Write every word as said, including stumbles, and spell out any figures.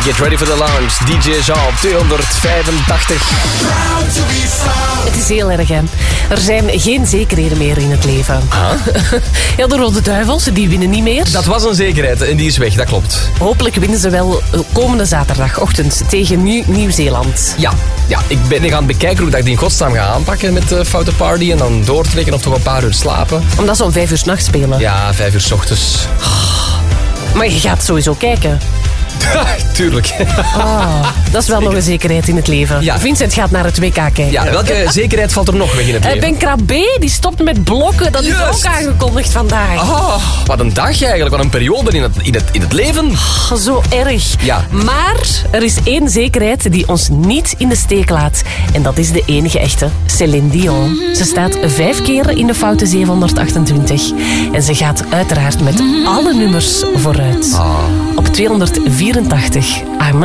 Get ready for the launch. D J Jean op tweehonderdvijfentachtig. Het is heel erg, hè. Er zijn geen zekerheden meer in het leven. Huh? Ja, de Rode Duivels, die winnen niet meer. Dat was een zekerheid en die is weg, dat klopt. Hopelijk winnen ze wel komende zaterdagochtend tegen Nieuw- Nieuw-Zeeland. Ja, ja, ik ben nog aan het bekijken hoe ik die in godsnaam ga aanpakken met de Foute Party. En dan doortrekken of toch een paar uur slapen. Omdat ze om vijf uur 's nachts spelen. Ja, vijf uur 's ochtends. Maar je gaat sowieso kijken. Tuurlijk. Oh, dat is wel nog een zekerheid in het leven. Ja. Vincent gaat naar het W K kijken. Ja, welke zekerheid valt er nog weg in het Uh, leven? Ben Krabbe, die stopt met blokken. Dat is Juist. ook aangekondigd vandaag. Oh, wat een dag eigenlijk. Wat een periode in het, in het, in het leven. Oh, zo erg. Ja. Maar er is één zekerheid die ons niet in de steek laat. En dat is de enige echte, Céline Dion. Ze staat vijf keer in de foute zevenhonderdachtentwintig. En ze gaat uiteraard met alle nummers vooruit. Ah. Op tweehonderdvierentachtig. I'm